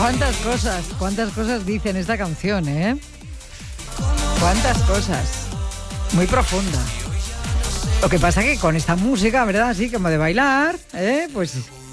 Cuántas cosas dice en esta canción, ¿eh? Cuántas cosas. Muy profunda. Lo que pasa que con esta música, ¿verdad? Así como de bailar, pues